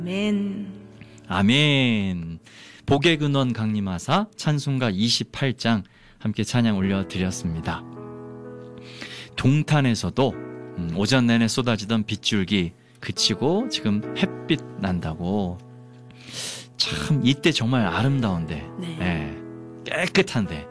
아멘. 아멘. 복의 근원 강림하사 찬송가 28장 함께 찬양 올려드렸습니다. 동탄에서도 오전 내내 쏟아지던 빗줄기 그치고 지금 햇빛 난다고. 참 이때 정말 아름다운데, 네. 네, 깨끗한데,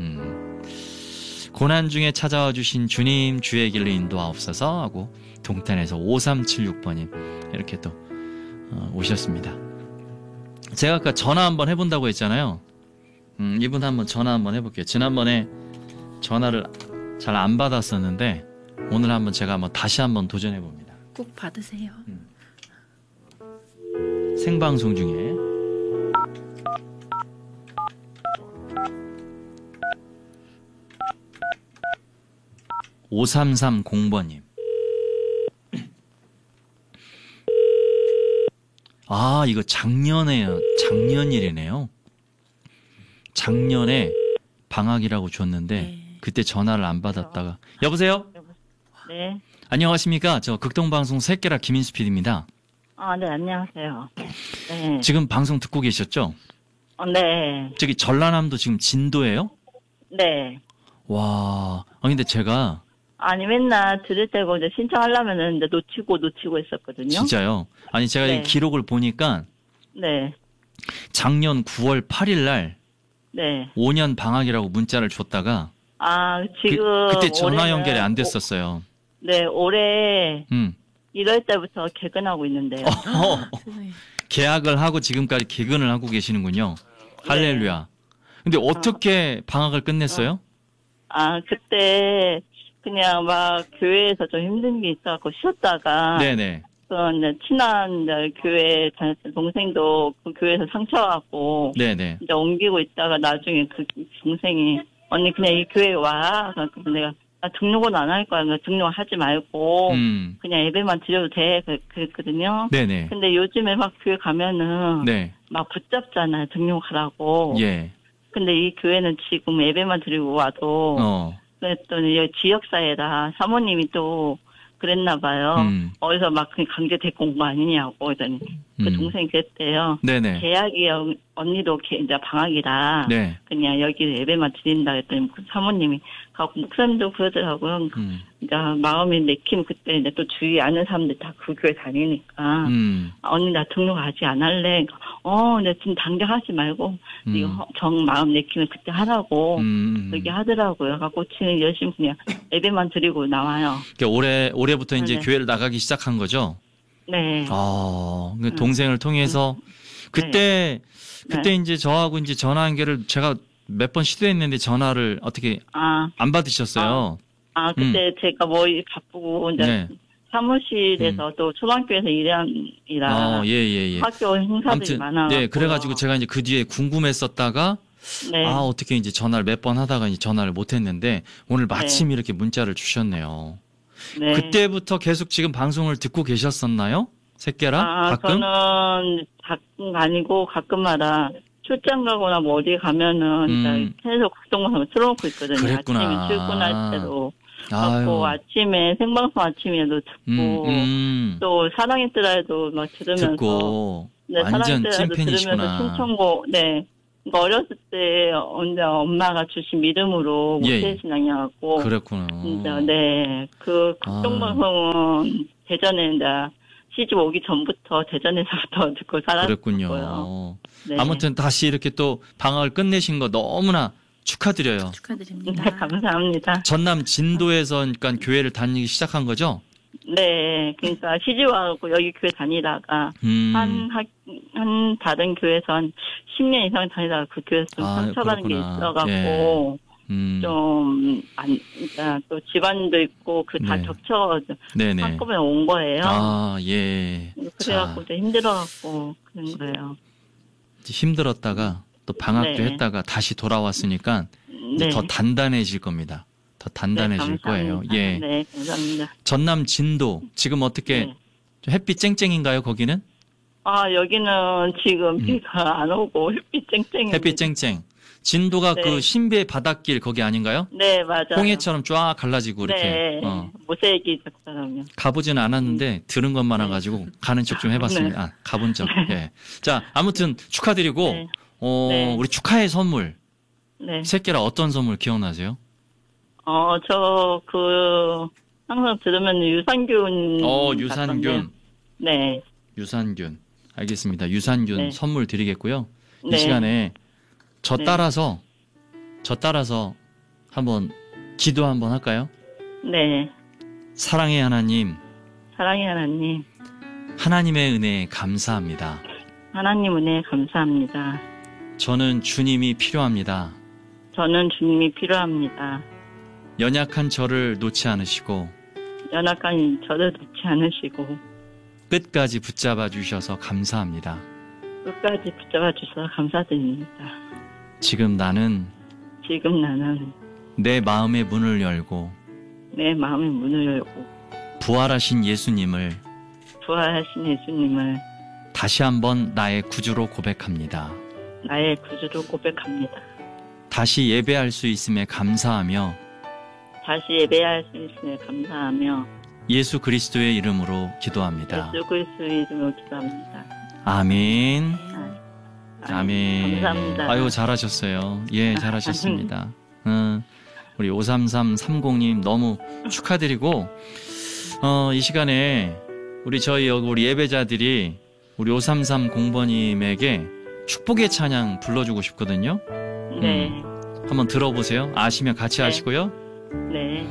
고난 중에 찾아와 주신 주님 주의 길로 인도하옵소서 하고 동탄에서 5376번님 이렇게 또 오셨습니다. 제가 아까 전화 한번 해본다고 했잖아요. 이분 한번 전화 한번 해볼게요. 지난번에 전화를 잘 안 받았었는데 오늘 한번 제가 다시 한번 도전해봅니다. 꼭 받으세요. 생방송 중에. (5330번님) 아, 이거 작년 일이네요. 작년에 방학이라고 줬는데 네. 그때 전화를 안 받았다가. 여보세요? 네. 안녕하십니까? 저 극동방송 새끼라 김인수 PD입니다. 아, 네, 안녕하세요. 네. 지금 방송 듣고 계셨죠? 네. 저기 전라남도 지금 진도예요? 네. 와, 근데 제가 아니, 맨날 들을 때고 이제 신청하려면은 이제 놓치고 했었거든요. 진짜요? 아니, 제가 네. 이 기록을 보니까 네. 작년 9월 8일 날 네. 5년 방학이라고 문자를 줬다가 아, 지금. 그때 전화 올해는 연결이 안 됐었어요. 네, 올해 음. 1월 때부터 개근하고 있는데요. 세상에. 계약을 하고 지금까지 개근을 하고 계시는군요. 할렐루야. 근데 어떻게 방학을 끝냈어요? 아, 그때 그냥 막 교회에서 좀 힘든 게 있어갖고 쉬었다가. 네네. 그 이제 친한 이제 교회 다녔던 동생도 그 교회에서 상처받고. 네네. 이제 옮기고 있다가 나중에 그 동생이 언니 그냥 이 교회 와. 그래서 내가 나 등록은 안 할 거야. 등록하지 말고 그냥 예배만 드려도 돼. 그랬거든요. 네네. 근데 요즘에 막 교회 가면은 네. 막 붙잡잖아요. 등록하라고. 예. 근데 이 교회는 지금 예배만 드리고 와도 그랬더니 여기 지역사회라 사모님이 또 그랬나 봐요. 어디서 막 강제 데리고 온 거 아니냐고. 그러더니 그 동생이 그랬대요. 네네. 계약이 언니도 이제 방학이라 네. 그냥 여기 예배만 드린다 했더니 그 사모님이 가고 목사님도 그러더라고요. 이제 마음이 내키면 그때 이제 또 주위 아는 사람들 다 그 교회 다니니까 언니 나 등록 아직 안 할래. 근데 지금 당장 하지 말고 이거 정 마음 내키면 그때 하라고 그렇게 하더라고요. 갖고 지금 열심히 그냥 예배만 드리고 나와요. 그러니까 올해부터 이제 네. 교회를 나가기 시작한 거죠? 네. 그 동생을 통해서 그때 이제 저하고 이제 전화 연결을 제가 몇 번 시도했는데 전화를 어떻게 안 받으셨어요? 그때 제가 뭐 바쁘고 이제 네. 사무실에서 또 초등학교에서 일하느라 예. 학교 행사들이 아무튼 많아. 네, 그래가지고 제가 이제 그 뒤에 궁금했었다가 네. 어떻게 이제 전화를 몇 번 하다가 이제 전화를 못 했는데 오늘 마침 이렇게 문자를 주셨네요. 네. 그때부터 계속 지금 방송을 듣고 계셨었나요? 새끼라? 가끔? 저는 가끔 아니고 가끔마다 출장 가거나 뭐 어디 가면은 계속 극동방송 틀어놓고 있거든요. 그랬구나. 아침에 출근할 때도. 아유. 갖고 아침에 생방송 아침에도 듣고 또 사랑의 뜨라에도 막 들으면서 듣고 네, 완전 사랑의 뜨라에도 찐팬이시구나. 들으면서 신청곡 네. 그러니까 어렸을 때 언제 엄마가 주신 믿음으로 모태신앙이었고 그랬구나. 진짜 네. 그 극동방송은 대전에 이제 시집 오기 전부터 대전에서부터 듣고 살았고요. 그랬군요. 네. 아무튼 다시 이렇게 또 방학을 끝내신 거 너무나 축하드려요. 축하드립니다. 네, 감사합니다. 전남 진도에서 그러니까 교회를 다니기 시작한 거죠? 네, 그러니까 시집 와갖고 여기 교회 다니다가 한 다른 교회에서 한 10년 이상 다니다가 그 교회에서 좀 상처받은 게 있어갖고 그러니까 또 집안도 있고 그 다 겹쳐 한꺼번에 온 거예요. 예. 그래갖고 좀 힘들어갖고 그런 거예요. 힘들었다가 또 방학도 했다가 다시 돌아왔으니까 더 단단해질 겁니다. 더 단단해질 거예요. 예. 네, 감사합니다. 전남 진도 지금 어떻게 햇빛 쨍쨍인가요? 거기는? 여기는 지금 비가 안 오고 햇빛 쨍쨍해요. 햇빛 쨍쨍. 진도가 네. 그 신비의 바닷길 거기 아닌가요? 네, 맞아요. 홍해처럼 쫙 갈라지고 이렇게. 네. 모세기 작사라면. 가보지는 않았는데 들은 것만 해가지고 가는 척 좀 해봤습니다. 네. 아, 가본 적. 예. 자, 아무튼 축하드리고 네. 네. 우리 축하의 선물. 네. 새끼라 어떤 선물 기억나세요? 항상 들으면 유산균. 유산균. 같던데. 네. 유산균. 알겠습니다. 유산균 네. 선물 드리겠고요. 이 네. 시간에 저 네. 따라서 한번 기도 한번 할까요? 네. 사랑의 하나님, 사랑의 하나님. 하나님의 은혜에 감사합니다. 하나님 은혜 감사합니다. 저는 주님이 필요합니다. 저는 주님이 필요합니다. 연약한 저를 놓지 않으시고 연약한 저를 놓지 않으시고 끝까지 붙잡아 주셔서 감사합니다. 끝까지 붙잡아 주셔서 감사드립니다. 지금 나는 내 마음의 문을 열고 내 마음의 문을 열고 부활하신 예수님을 다시 한번 나의 구주로 고백합니다. 나의 구주로 고백합니다. 다시 예배할 수 있음에 감사하며 다시 예배할 수 있음에 감사하며 예수 그리스도의 이름으로 기도합니다. 예수 그리스도의 이름으로 기도합니다. 아멘. 아멘. 감사합니다. 아유, 잘하셨어요. 예, 잘하셨습니다. 우리 53330님 너무 축하드리고, 이 시간에 우리 예배자들이 우리 5330번님에게 축복의 찬양 불러주고 싶거든요. 네. 한번 들어보세요. 아시면 같이 네. 하시고요. 네.